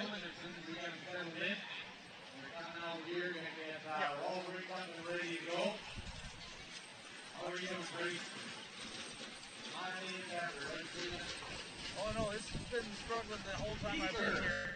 alignment as soon as we get them settled in. We're coming out here, gonna get all rigged up and ready to go. How are you doing, Bruce? Oh no, it's been struggling the whole time I've been here.